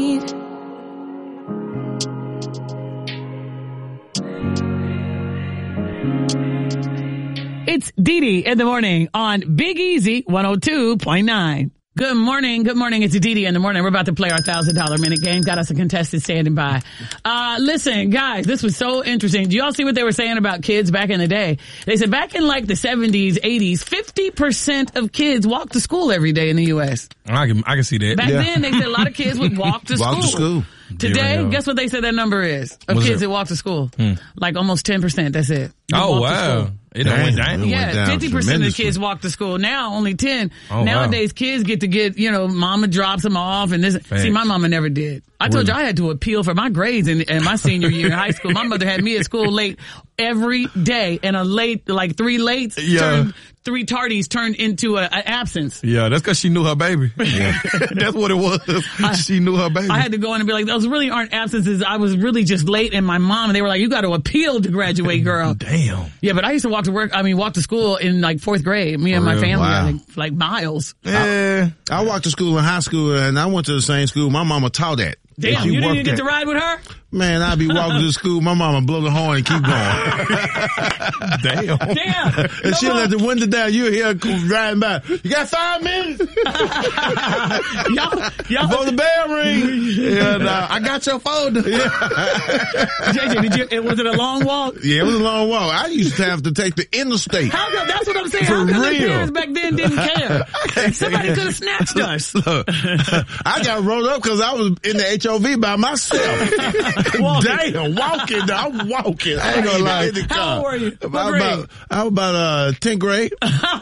It's Dee in the morning on Big Easy 102.9. Good morning. It's Dee in the morning. We're about to play our $1,000 minute game. Got us a contestant standing by. Listen, guys, this was so interesting. Do y'all see what they were saying about kids back in the day? They said back in like the 70s, 80s, 50% of kids walked to school every day in the U.S. I can see that. Back then, they said a lot of kids would walk to school. Today, guess what they said that number is of kids that walk to school? Like almost 10%. That's it. Oh, wow. It went down. Yeah, 50% of the kids walk to school. Now, only 10. Nowadays, kids get, mama drops them off. And this. See, my mama never did. I told you I had to appeal for my grades in my senior year in high school. My mother had me at school late every day, and a late, like 3 lates, three tardies turned into an absence. Yeah, that's because she knew her baby. Yeah. That's what it was. She knew her baby. I had to go in and be like, those really aren't absences. I was really just late, and my mom, and they were like, you got to appeal to graduate, girl. Damn. Yeah, but I used to walk to school in like 4th grade. Me and my family, like miles. Yeah. I walked to school in high school, and I went to the same school. My mama taught that. Damn, you didn't even get to ride with her? Man, I'd be walking to school, my mama blow the horn and keep going. Damn. And she'll let the window down, you'll hear her riding by. You got 5 minutes? y'all. Before the bell ring. And, I got your folder. JJ, was it a long walk? Yeah, it was a long walk. I used to have to take the interstate. That's what I'm saying. How come the parents back then didn't care? Somebody could have snatched us. Look, I got rolled up because I was in the HOV by myself. Damn, walking. I'm walking. I ain't gonna lie. How old were you? I was about 10th grade.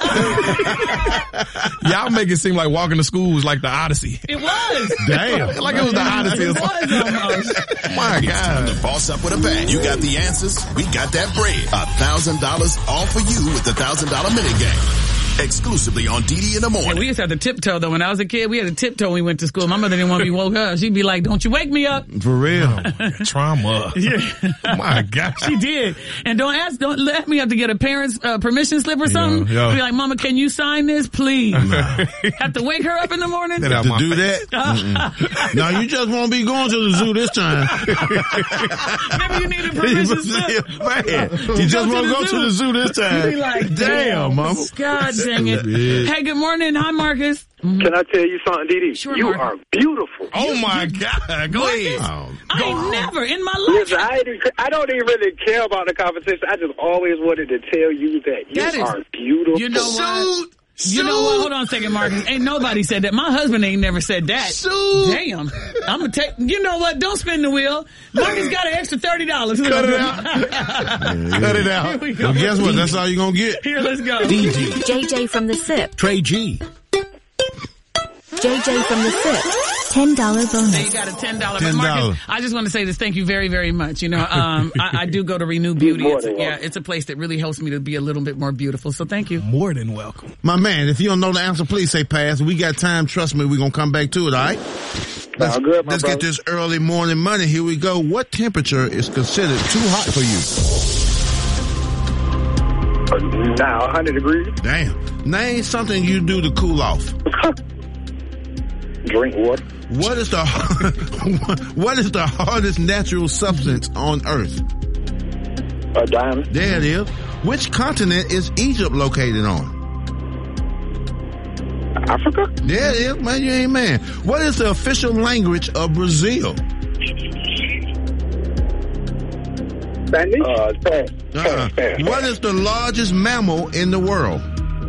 Y'all make it seem like walking to school was like the Odyssey. It was. Damn. Like it was the Odyssey. It was almost. My It's time God. to boss up with a bag. You got the answers. We got that bread. $1,000 all for you with the $1,000 minute game. Exclusively on Dee in the morning. And we used to have to tiptoe, though. When I was a kid, we had to tiptoe when we went to school. My mother didn't want me woke up. She'd be like, don't you wake me up. For real. Trauma. Yeah. My God. She did. And don't let me have to get a parent's permission slip or something. Yeah. Be like, Mama, can you sign this, please? Have to wake her up in the morning? Get out To my do face. that? No, you just won't be going to the zoo this time. Maybe you need a permission slip. Man, you just won't go to the zoo this time. You be like, damn, mama. God dang it. Hey, good morning. Hi, Marcus. Can I tell you something, Dee? Sure, you Mark. are beautiful. Oh my God. Go ahead. I ain't never in my life. Listen, I don't even really care about the conversation. I just always wanted to tell you that you are beautiful. You know what? You know what? Hold on a second, Marcus. Ain't nobody said that. My husband ain't never said that. Damn. I'm going to take, you know what? Don't spin the wheel. Marcus got an extra $30. Cut it out. Cut it out. Here we go. Well, guess what? That's all you're going to get. Here, let's go. JJ from the SIP. Trey G. JJ from the SIP. $10 bonus. They got a $10. But Marcus, I just want to say this. Thank you very, very much. You know, I do go to Renew Beauty. It's a place that really helps me to be a little bit more beautiful. So thank you. More than welcome. My man, if you don't know the answer, please say pass. We got time. Trust me, we're going to come back to it, all right? Let's get this early morning money. Here we go. What temperature is considered too hot for you? Now, 100 degrees. Damn. Name something you do to cool off. Drink water. What is the hardest natural substance on Earth? A diamond. There it is. Which continent is Egypt located on? Africa. There it is, man. You ain't man. What is the official language of Brazil? Spanish. What is the largest mammal in the world?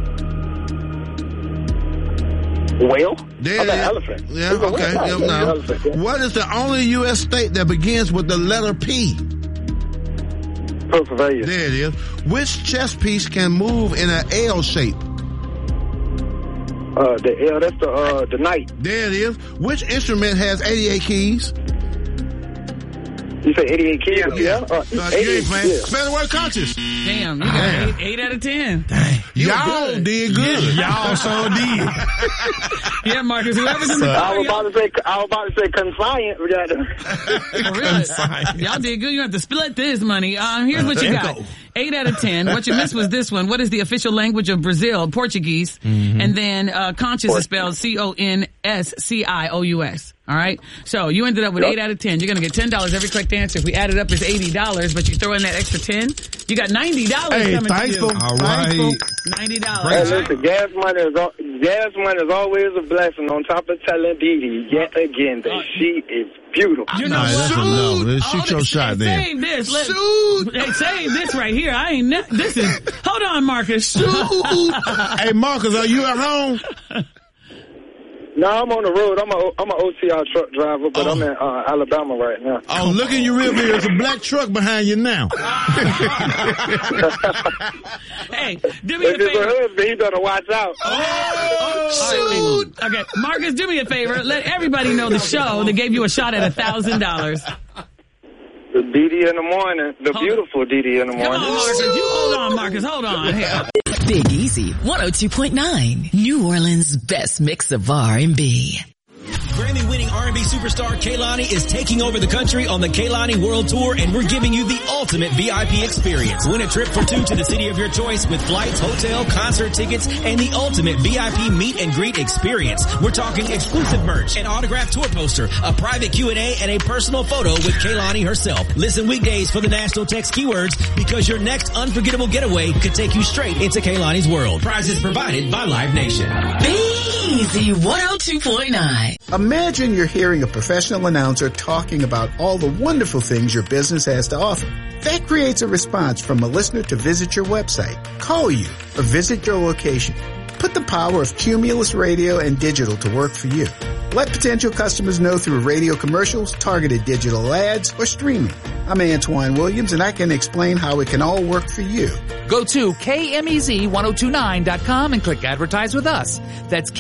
Whale. There it is. Elephant. Yeah, okay. Yep, no. Elephant, yeah. What is the only U.S. state that begins with the letter P? Pennsylvania. There it is. Which chess piece can move in an L shape? That's the knight. There it is. Which instrument has 88 keys? You say 88 keys? Yeah. 88, man. Yeah. Spell the word conscious. Damn, you got 8 out of 10. Dang. Y'all did good. Y'all so did. Yeah, Marcus, whoever's in the car. I was about to say consignment. For real. Y'all did good. You have to split this money. Here's what you got. 8 out of 10. What you missed was this one. What is the official language of Brazil? Portuguese. And then conscious is spelled CONSCIOUS. All right. So you ended up with 8 out of 10. You're going to get $10 every correct answer. If we add it up, it's $80, but you throw in that extra 10, you got $90 coming thankful. to you. All right. $90. Hey, listen, gas money is always a blessing. On top of telling Dee Dee yet again that she is beautiful. You know that's what? enough. Let's shoot your shot then. Save this. Shoot. Hey, save this right here. This is, hold on, Marcus. Hey, Marcus, are you at home? No, I'm on the road. I'm an OCR truck driver, but I'm in Alabama right now. Oh, look in your rear view. There's a black truck behind you now. Hey, do me a If it's favor. a husband, he better watch out. Shoot. Okay, Marcus, do me a favor. Let everybody know the show that gave you a shot at $1,000. The Dee Dee in the morning, the beautiful Dee Dee in the Come morning. on, Marcus. You hold on, Marcus. Hold on. Here. Big Easy 102.9, New Orleans' best mix of R&B. Grammy-winning R&B superstar Kehlani is taking over the country on the Kehlani World Tour, and we're giving you the ultimate VIP experience. Win a trip for 2 to the city of your choice with flights, hotel, concert tickets, and the ultimate VIP meet and greet experience. We're talking exclusive merch, an autographed tour poster, a private Q&A, and a personal photo with Kehlani herself. Listen weekdays for the national text keywords, because your next unforgettable getaway could take you straight into Kehlani's world. Prizes provided by Live Nation. Big Easy 102.9. Imagine you're hearing a professional announcer talking about all the wonderful things your business has to offer. That creates a response from a listener to visit your website, call you, or visit your location. Put the power of Cumulus Radio and digital to work for you. Let potential customers know through radio commercials, targeted digital ads, or streaming. I'm Antoine Williams, and I can explain how it can all work for you. Go to KMEZ1029.com and click Advertise with Us. That's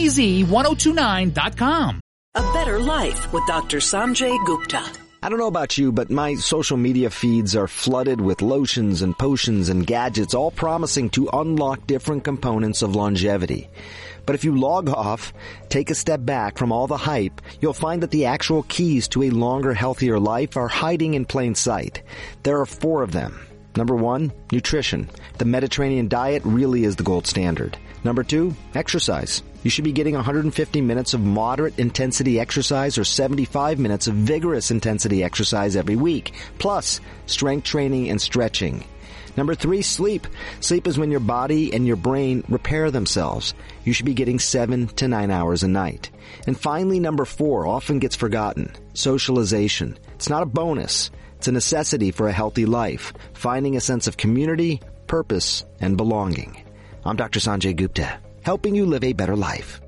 KMEZ1029.com. A better life with Dr. Sanjay Gupta. I don't know about you, but my social media feeds are flooded with lotions and potions and gadgets, all promising to unlock different components of longevity. But if you log off, take a step back from all the hype, you'll find that the actual keys to a longer, healthier life are hiding in plain sight. There are 4 of them. Number 1, nutrition. The Mediterranean diet really is the gold standard. Number 2, exercise. You should be getting 150 minutes of moderate intensity exercise or 75 minutes of vigorous intensity exercise every week, plus strength training and stretching. Number 3, sleep. Sleep is when your body and your brain repair themselves. You should be getting 7 to 9 hours a night. And finally, number 4 often gets forgotten. Socialization. It's not a bonus. It's a necessity for a healthy life, finding a sense of community, purpose, and belonging. I'm Dr. Sanjay Gupta, helping you live a better life.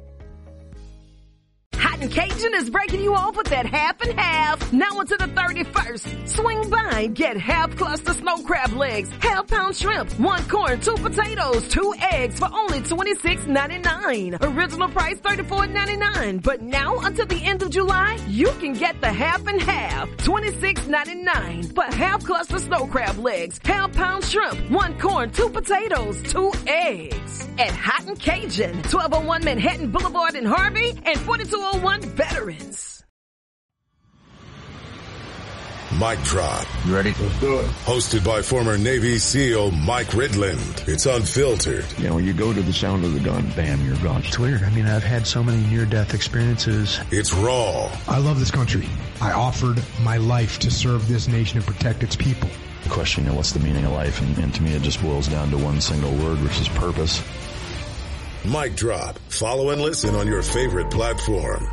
Hot and Cajun is breaking you off with that half and half. Now until the 31st. Swing by and get half cluster snow crab legs, half pound shrimp, 1 corn, 2 potatoes, 2 eggs for only $26.99. Original price $34.99. But now until the end of July, you can get the half and half, $26.99 for half cluster snow crab legs, half pound shrimp, 1 corn, 2 potatoes, 2 eggs. At Hot and Cajun, 1201 Manhattan Boulevard in Harvey and 4201 Veterans. Mic Drop. You ready? Let's do it. Hosted by former Navy SEAL Mike Ridland. It's unfiltered. You know, when you go to the sound of the gun, bam, you're gone. It's weird. I mean, I've had so many near-death experiences. It's raw. I love this country. I offered my life to serve this nation and protect its people. The question, you know, what's the meaning of life? And to me, it just boils down to one single word, which is purpose. Mic Drop. Follow and listen on your favorite platform.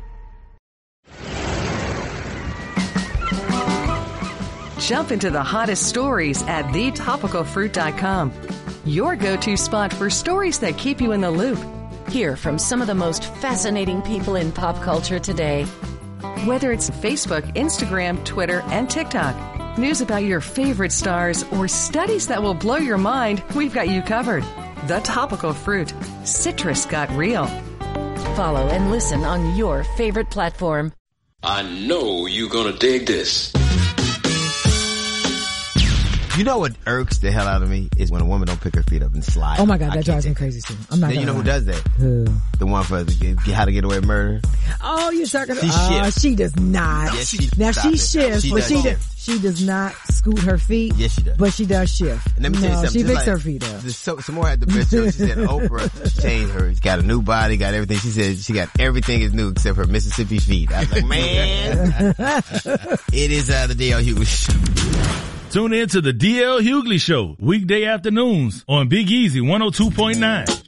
Jump into the hottest stories at thetopicalfruit.com. Your go-to spot for stories that keep you in the loop. Hear from some of the most fascinating people in pop culture today. Whether it's Facebook, Instagram, Twitter, and TikTok, news about your favorite stars, or studies that will blow your mind, we've got you covered. The Topical Fruit. Citrus got real. Follow and listen on your favorite platform. I know you're gonna dig this. You know what irks the hell out of me is when a woman don't pick her feet up and slide. Oh my God, that drives me crazy too. I'm not. Then you know who does that? Who? The one for How to Get Away with Murder. Oh, you're talking. She she does not. Yes, she now she shifts, but she does not scoot her feet. Yes, she does. But she does shift. And let me tell you something. She picks her feet up. Some more had the best joke. She said Oprah changed her. She's got a new body, got everything. She said she got everything is new except her Mississippi feet. I was like, man. It is the D.L. Hughley Show. Tune in to the D.L. Hughley Show, weekday afternoons on Big Easy 102.9.